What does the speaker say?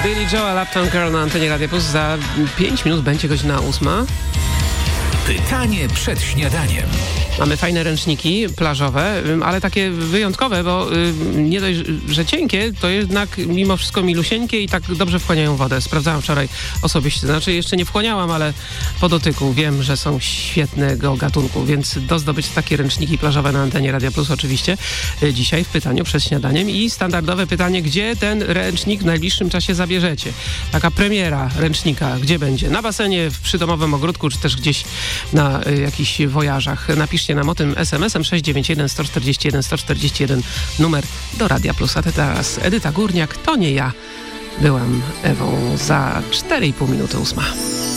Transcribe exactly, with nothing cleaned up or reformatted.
Billy Joel, Uptown Girl na antenie Radia Plus. Za pięć minut będzie godzina ósma. Pytanie przed śniadaniem. Mamy fajne ręczniki plażowe, ale takie wyjątkowe, bo nie dość, że cienkie, to jednak mimo wszystko milusieńkie i tak dobrze wchłaniają wodę. Sprawdzałam wczoraj osobiście, znaczy jeszcze nie wchłaniałam, ale po dotyku wiem, że są świetnego gatunku, więc do zdobycia takie ręczniki plażowe na antenie Radia Plus oczywiście dzisiaj w pytaniu przed śniadaniem i standardowe pytanie, gdzie ten ręcznik w najbliższym czasie zabierzecie? Taka premiera ręcznika, gdzie będzie? Na basenie, w przydomowym ogródku, czy też gdzieś na y, jakichś wojażach. Napiszcie nam o tym es em esem sześć dziewięć jeden sto czterdzieści jeden sto czterdzieści jeden, numer do Radia Plus. A teraz Edyta Górniak, to nie ja byłam Ewą, za cztery i pół minuty ósma.